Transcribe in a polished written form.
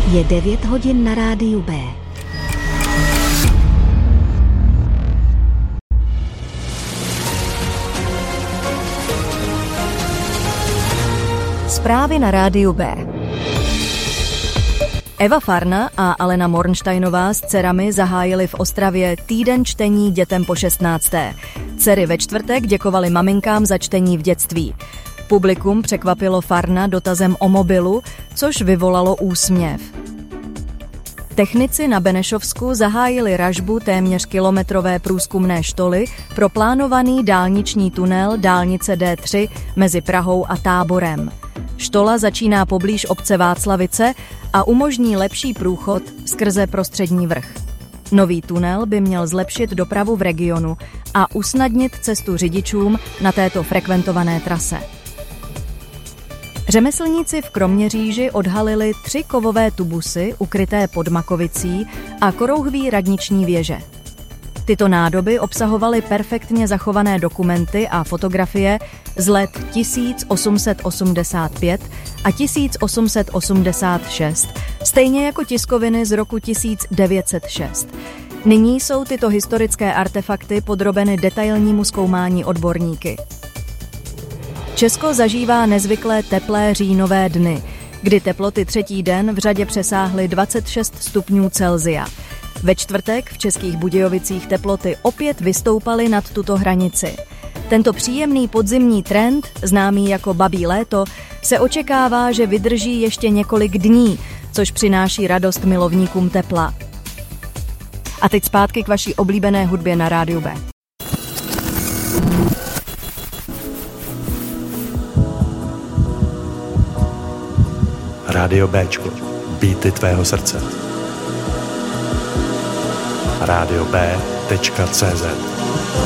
Je 9 hodin na rádiu B. Zprávy na rádiu B. Eva Farna a Alena Mornsteinová s dcerami zahájili v Ostravě týden čtení dětem po 16. Dcery ve čtvrtek děkovaly maminkám za čtení v dětství. Publikum překvapilo Farna dotazem o mobilu, což vyvolalo úsměv. Technici na Benešovsku zahájili ražbu téměř kilometrové průzkumné štoly pro plánovaný dálniční tunel dálnice D3 mezi Prahou a Táborem. Štola začíná poblíž obce Václavice a umožní lepší průchod skrze Prostřední vrch. Nový tunel by měl zlepšit dopravu v regionu a usnadnit cestu řidičům na této frekventované trase. Řemeslníci v Kroměříži odhalili 3 kovové tubusy ukryté pod Makovicí a korouhví radniční věže. Tyto nádoby obsahovaly perfektně zachované dokumenty a fotografie z let 1885 a 1886, stejně jako tiskoviny z roku 1906. Nyní jsou tyto historické artefakty podrobeny detailnímu zkoumání odborníky. Česko zažívá nezvyklé teplé říjnové dny, kdy teploty třetí den v řadě přesáhly 26 stupňů Celsia. Ve čtvrtek v Českých Budějovicích teploty opět vystoupaly nad tuto hranici. Tento příjemný podzimní trend, známý jako babí léto, se očekává, že vydrží ještě několik dní, což přináší radost milovníkům tepla. A teď zpátky k vaší oblíbené hudbě na rádiu B. Rádio Béčko. Beaty tvého srdce. radiob.cz